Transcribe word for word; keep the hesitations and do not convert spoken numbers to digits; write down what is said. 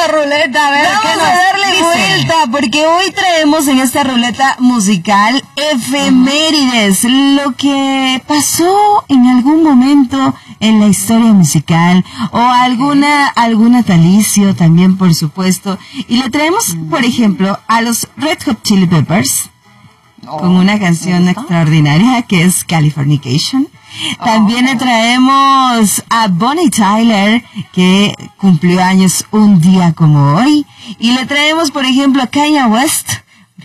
esta ruleta, a ver, vamos ¿qué nos a darle dice? vuelta, porque hoy traemos en esta ruleta musical efemérides, lo que pasó en algún momento en la historia musical, o alguna, algún natalicio también, por supuesto. Y le traemos, por ejemplo, a los Red Hot Chili Peppers, Oh, con una canción extraordinaria que es Californication. También le traemos a Bonnie Tyler, que cumplió años un día como hoy. Y le traemos, por ejemplo, a Kanye West,